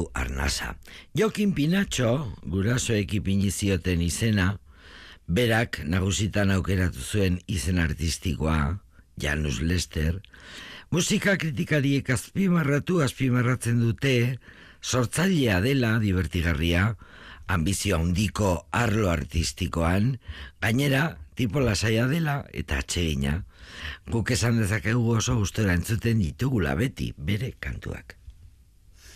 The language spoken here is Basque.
hau arnasa. Jokin Pinatxo, gurasoek ipini zioten izena, berak nagusitan aukeratu zuen izen artistikoa, Janus Lester. Musika kritikariek azpimarratzen dute, sortzailea dela divertigarria, ambizio handiko arlo artistikoan, gainera tipo lasaia dela eta atsegina. Guk esan dezakegu oso gustora entzuten ditugula beti bere kantuak.